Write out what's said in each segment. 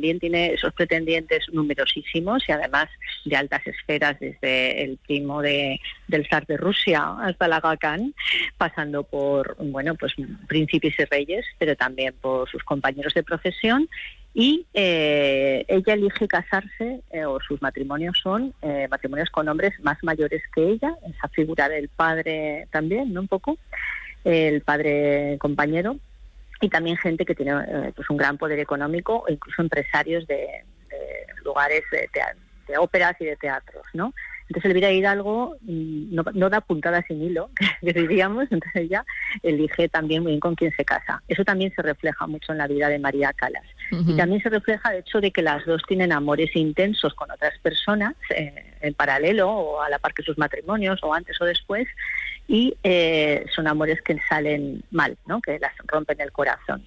también tiene esos pretendientes numerosísimos y además de altas esferas, desde el primo del zar de Rusia hasta el Aga Khan, pasando por, bueno, pues príncipes y reyes, pero también por sus compañeros de profesión. Y ella elige casarse, o sus matrimonios son matrimonios con hombres más mayores que ella, esa figura del padre también, ¿no? Un poco, el padre compañero, y también gente que tiene pues un gran poder económico, o incluso empresarios de lugares de óperas y de teatros, ¿no? Entonces Elvira Hidalgo no da puntada sin hilo, que diríamos, entonces ella elige también muy bien con quién se casa. Eso también se refleja mucho en la vida de María Callas. Y también se refleja el hecho de que las dos tienen amores intensos con otras personas, en paralelo o a la par que sus matrimonios, o antes o después, y son amores que salen mal, ¿no? Que las rompen el corazón.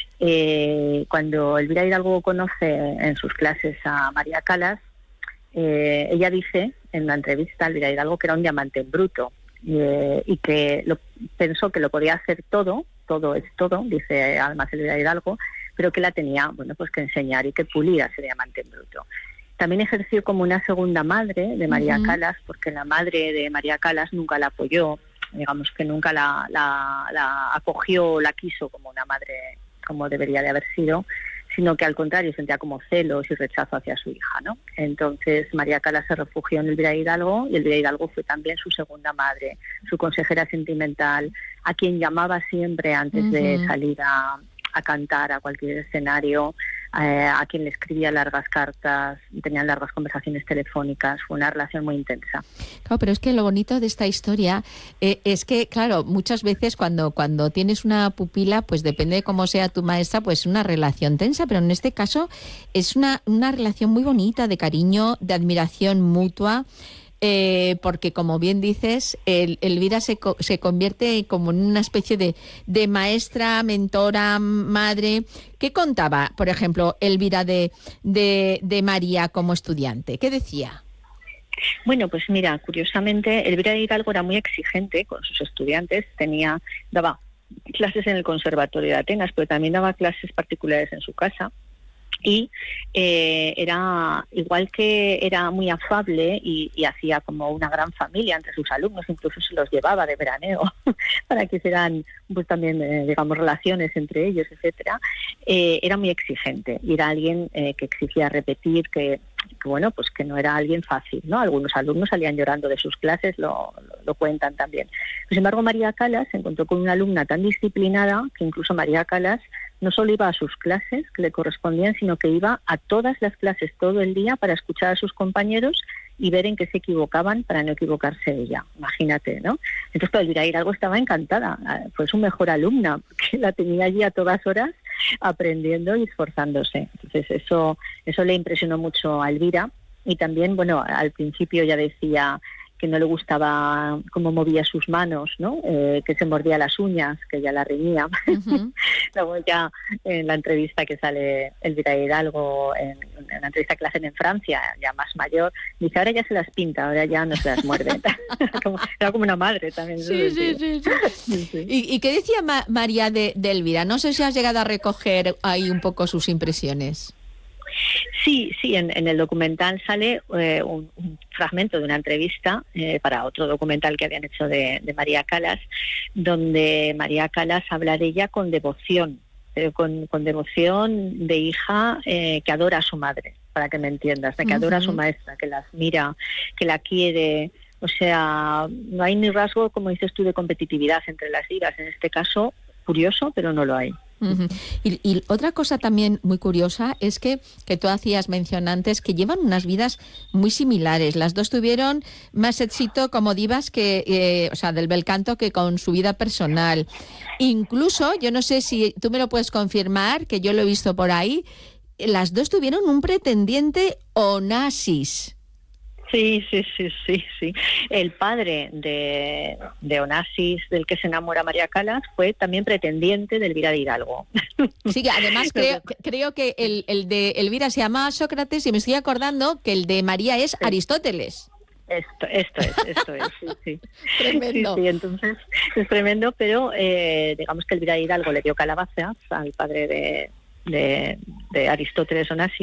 Cuando Elvira Hidalgo conoce en sus clases a María Callas, ella dice en la entrevista a Elvira Hidalgo que era un diamante en bruto, y que pensó que lo podía hacer todo es todo, dice además Elvira Hidalgo, pero que la tenía, bueno, pues que enseñar y que pulir a ese diamante en bruto. También ejerció como una segunda madre de María Callas, porque la madre de María Callas nunca la apoyó, digamos que nunca la acogió, la quiso como una madre como debería de haber sido, sino que al contrario sentía como celos y rechazo hacia su hija, ¿no? Entonces María Callas se refugió en Elvira Hidalgo, y Elvira Hidalgo fue también su segunda madre, su consejera sentimental, a quien llamaba siempre antes de salir a cantar a cualquier escenario, a quien le escribía largas cartas, tenían largas conversaciones telefónicas. Fue una relación muy intensa. Claro, pero es que lo bonito de esta historia es que, claro, muchas veces cuando tienes una pupila, pues depende de cómo sea tu maestra, pues una relación tensa, pero en este caso es una relación muy bonita, de cariño, de admiración mutua. Porque, como bien dices, Elvira se convierte como en una especie de maestra, mentora, madre. ¿Qué contaba, por ejemplo, Elvira de María como estudiante? ¿Qué decía? Bueno, pues mira, curiosamente, Elvira Hidalgo era muy exigente con sus estudiantes. Daba clases en el Conservatorio de Atenas, pero también daba clases particulares en su casa. Y era, igual que era muy afable y hacía como una gran familia entre sus alumnos, incluso se los llevaba de veraneo para que hicieran pues también digamos relaciones entre ellos, etcétera. Era muy exigente y era alguien que exigía repetir, que bueno, pues que no era alguien fácil, ¿no? Algunos alumnos salían llorando de sus clases, lo cuentan también. Sin embargo, María Callas se encontró con una alumna tan disciplinada que incluso María Callas no solo iba a sus clases que le correspondían, sino que iba a todas las clases todo el día para escuchar a sus compañeros y ver en qué se equivocaban para no equivocarse ella. Imagínate, ¿no? Entonces, para Elvira Hidalgo estaba encantada. Fue su mejor alumna, porque la tenía allí a todas horas aprendiendo y esforzándose. Entonces, eso le impresionó mucho a Elvira. Y también, bueno, al principio ya decía que no le gustaba cómo movía sus manos, ¿no? Que se mordía las uñas, que ya la reñía. Luego ya en la entrevista que sale Elvira Hidalgo, en la entrevista que la hacen en Francia, ya más mayor, dice, ahora ya se las pinta, ahora ya no se las muerde. Era como una madre también. Sí. ¿Y qué decía María de Elvira? No sé si has llegado a recoger ahí un poco sus impresiones. Sí, en el documental sale un fragmento de una entrevista para otro documental que habían hecho de María Callas, donde María Callas habla de ella con devoción, pero con devoción de hija que adora a su madre, para que me entiendas, de que adora a su maestra, que la admira, que la quiere. O sea, no hay ni rasgo, como dices tú, de competitividad entre las divas. En este caso, curioso, pero no lo hay. Y otra cosa también muy curiosa es que tú hacías mención antes, que llevan unas vidas muy similares. Las dos tuvieron más éxito como divas que, o sea, del bel canto, que con su vida personal. Incluso, yo no sé si tú me lo puedes confirmar, que yo lo he visto por ahí, las dos tuvieron un pretendiente Onassis. Sí. El padre de Onassis, del que se enamora María Callas, fue también pretendiente de Elvira de Hidalgo. Sí, además creo que el de Elvira se llama Sócrates, y me estoy acordando que el de María es Aristóteles. Esto es, sí. Tremendo. Sí, entonces es tremendo, pero digamos que Elvira de Hidalgo le dio calabazas al padre de Aristóteles Onassis,